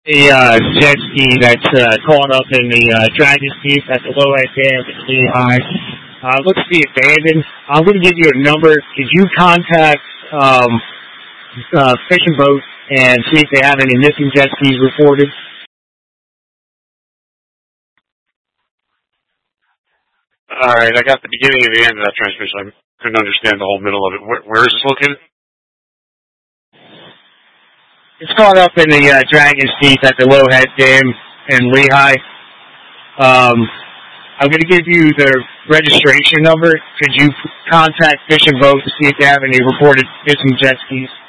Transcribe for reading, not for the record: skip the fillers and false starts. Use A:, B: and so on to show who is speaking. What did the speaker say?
A: jet ski that's caught up in the Dragon's Teeth at the Lowhead Dam in Lehigh. Looks to be abandoned. I'm going to give you a number. Could you contact fishing boats and see if they have any missing jet skis reported?
B: All right, I got the beginning and the end of that transmission. I couldn't understand the whole middle of it. Where is this located?
A: It's caught up in the Dragon's Teeth at the Lowhead Dam in Lehigh. I'm going to give you the registration number. Could you contact Fish and Boat to see if they have any reported missing jet skis?